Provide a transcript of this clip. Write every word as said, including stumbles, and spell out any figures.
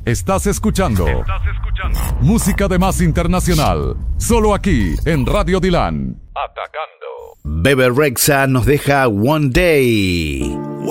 Estás escuchando, Estás escuchando música de más internacional, solo aquí en Radio Dylan. Atacando. Bebe Rexha nos deja One Day.